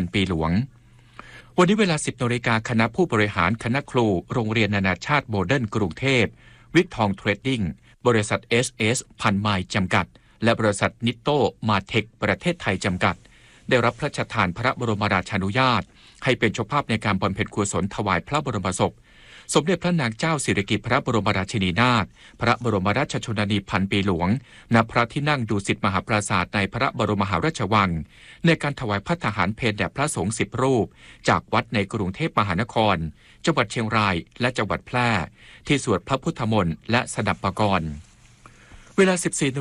ปีหลวงวันนี้เวลา 10 นาฬิกาคณะผู้บริหารคณะครูโรงเรียนนานาชาติโมเดิร์นกรุงเทพวิกทองเทรดดิ้งบริษัท SS พันไมล์จำกัดและบริษัทนิโต้มาเทคประเทศไทยจำกัดได้รับพระราชทานพระบรมราชานุญาตให้เป็นเจ้าภาพในการบำเพ็ญกุศลถวายพระบรมศพสมเด็จพระนางเจ้าสิริกิติ์พระบรมราชินีนาถพระบรมราชชนนีพันปีหลวงณพระที่นั่งดุสิตมหาปราสาทในพระบรมมหาราชวังในการถวายภัตตาหารเพลแด่พระสงฆ์10 รูปจากวัดในกรุงเทพมหานครจังหวัดเชียงรายและจังหวัดแพร่ที่สวดพระพุทธมนต์และสดับปกรณ์เวลา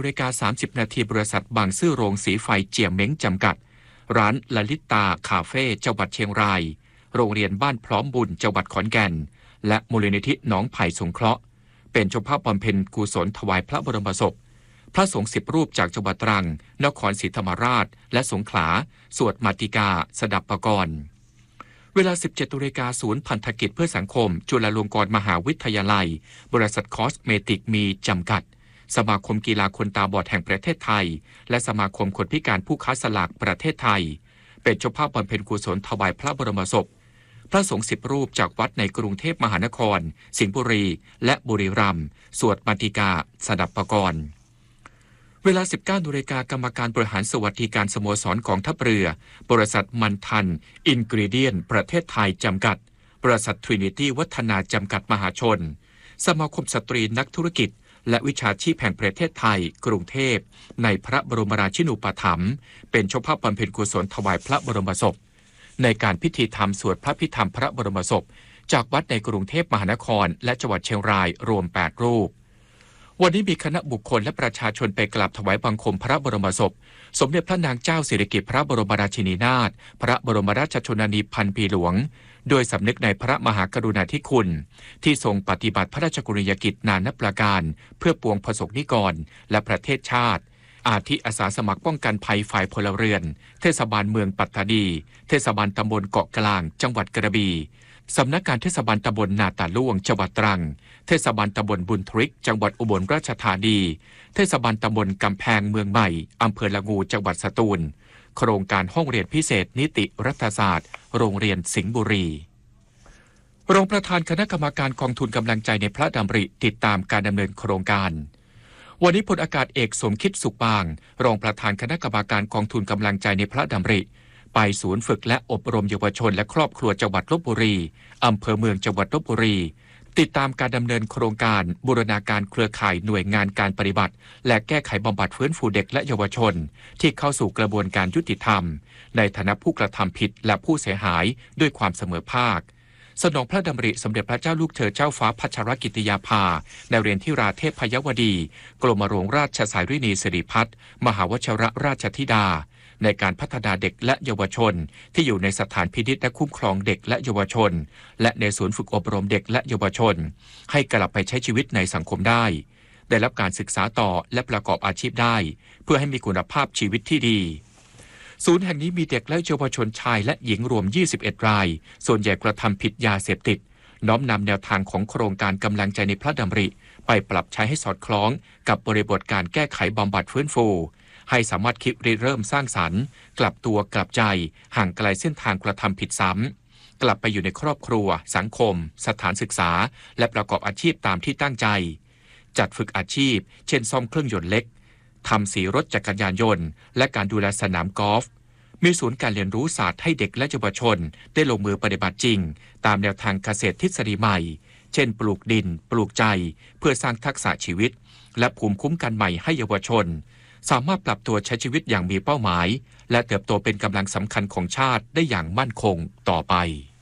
14:30 นาทีบริษัทบางซื่อโรงสีไฟเจียมเม้งจำกัดร้านลลิตาคาเฟ่จังหวัดเชียงรายโรงเรียนบ้านพร้อมบุญจังหวัดขอนแก่นและมูลนิธิหนองไผ่สงเคราะห์เป็นเจ้าภาพบำเพ็ญกุศลถวายพระบรมศพพระสงฆ์10 รูปจากจังหวัดตรังนครศรีธรรมราชและสงขลาสวดมาติกาสดับปกรณ์เวลา 17:00 น.ศูนย์พันธกิจเพื่อสังคมจุฬาลงกรณ์มหาวิทยาลัยบริษัทคอสเมติกมีจำกัดสมาคมกีฬาคนตาบอดแห่งประเทศไทยและสมาคมคนพิการผู้ค้าสลากประเทศไทยเป็นเจ้าภาพบำเพ็ญกุศลถวายพระบรมศพพระสงฆ์10 รูปจากวัดในกรุงเทพมหานครสิงห์บุรีและบุรีรัมย์สวดมาติกาสดับปกรณ์เวลา 19:00 น.กรรมการบริหารสวัสดิการสโมสรกองทัพเรือบริษัทมันทันอินกรีเดียนประเทศไทยจำกัดบริษัททรินิตี้วัฒนาจำกัดมหาชนสมาคมสตรีนักธุรกิจและวิชาชีพแห่งประเทศไทยกรุงเทพในพระบรมราชินูปถัมภ์เป็นเจ้าภาพบำเพ็ญกุศลถวายพระบรมศพในการพิธีธรรมสวดพระพิธรรมพระบรมศพจากวัดในกรุงเทพมหานครและจังหวัดเชียงรายรวม8 รูปวันนี้มีคณะบุคคลและประชาชนไปกราบถวายบังคมพระบรมศพสมเด็จพระนางเจ้าสิริกิติ์พระบรมราชินีนาถพระบรมราชชนนีพันปีหลวงโดยสำนึกในพระมหากรุณาธิคุณที่ทรงปฏิบัติพระราชกรณียกิจนานับประการเพื่อปวงประสบนิกรและประเทศชาติอาทิอาสาสมัครป้องกันภัยฝ่ายพลเรือนเทศบาลเมืองปัตตานีเทศบาลตำบลเกาะกลางจังหวัดกระบี่สำนักงานเทศบาลตำบลนาตาล่วงจังหวัดตรังเทศบาลตำบลบุญทริกจังหวัดอุบลราชธานีเทศบาลตำบลกำแพงเมืองใหม่อำเภอละงูจังหวัดสตูลโครงการห้องเรียนพิเศษนิติรัฐศาสตร์โรงเรียนสิงห์บุรีรองประธานคณะกรรมการกองทุนกำลังใจในพระดำริติดตามการดำเนินโครงการวันนี้พลอากาศเอกสมคิดสุขบางรองประธานคณะกรรมการกองทุนกำลังใจในพระดำริไปศูนย์ฝึกและอบรมเยาวชนและครอบครัวจังหวัดลพบุรีอำเภอเมืองจังหวัดลพบุรีติดตามการดำเนินโครงการบูรณาการเครือข่ายหน่วยงานการปฏิบัติและแก้ไขบำบัดฟื้นฟูเด็กและเยาวชนที่เข้าสู่กระบวนการยุติธรรมในฐานะผู้กระทำผิดและผู้เสียหายด้วยความเสมอภาคสนองพระดำริสมเด็จพระเจ้าลูกเธอเจ้าฟ้าพัชรกิติยาภาในเรียนที่ราเทพพยวดีกรมหลวงราชสายรินีสิริพัฒน์มหาวชิรราชธิดาในการพัฒนาเด็กและเยาวชนที่อยู่ในสถานพินิจและคุ้มครองเด็กและเยาวชนและในศูนย์ฝึกอบรมเด็กและเยาวชนให้กลับไปใช้ชีวิตในสังคมได้รับการศึกษาต่อและประกอบอาชีพได้เพื่อให้มีคุณภาพชีวิตที่ดีศูนย์แห่งนี้มีเด็กและเยาวชนชายและหญิงรวม21 รายส่วนใหญ่กระทำผิดยาเสพติดน้อมนำแนวทางของโครงการกำลังใจในพระดำริไปปรับใช้ให้สอดคล้องกับบริบทการแก้ไขบำบัดฟื้นฟูให้สามารถคิดริเริ่มสร้างสรรค์กลับตัวกลับใจห่างไกลเส้นทางกระทำผิดซ้ำกลับไปอยู่ในครอบครัวสังคมสถานศึกษาและประกอบอาชีพตามที่ตั้งใจจัดฝึกอาชีพเช่นซ่อมเครื่องยนต์เล็กทำสีรถจักรยานยนต์และการดูแลสนามกอล์ฟมีศูนย์การเรียนรู้ศาสตร์ให้เด็กและเยาวชนได้ลงมือปฏิบัติจริงตามแนวทางเกษตรทฤษฎีใหม่เช่นปลูกดินปลูกใจเพื่อสร้างทักษะชีวิตและภูมิคุ้มกันใหม่ให้เยาวชนสามารถปรับตัวใช้ชีวิตอย่างมีเป้าหมายและเติบโตเป็นกำลังสำคัญของชาติได้อย่างมั่นคงต่อไป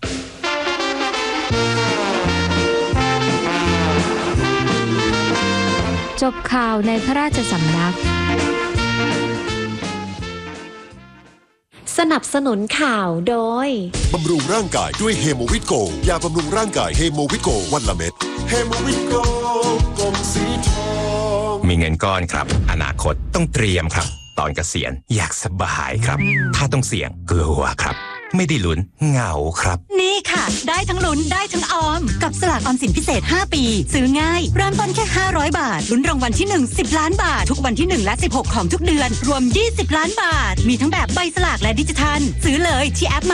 จบข่าวในพระราชสำนักสนับสนุนข่าวโดยบำรุงร่างกายด้วยเฮโมวิตโกยาบำรุงร่างกายเฮโมวิตโกวันละเม็ดเฮโมวิตโกกลมสีทองมีเงินก้อนครับอนาคตต้องเตรียมครับตอนเกษียณอยากสบายครับถ้าต้องเสี่ยงกลัวครับไม่ได้ลุ้นเหงาครับนี่ค่ะได้ทั้งลุ้นได้ทั้งออมกับสลากออมสินพิเศษ5 ปีซื้อง่ายเริ่มต้นแค่500 บาทลุ้นรางวัลที่1 10 ล้านบาททุกวันที่1และ16ของทุกเดือนรวม20 ล้านบาทมีทั้งแบบใบสลากและดิจิทัลซื้อเลยที่แอป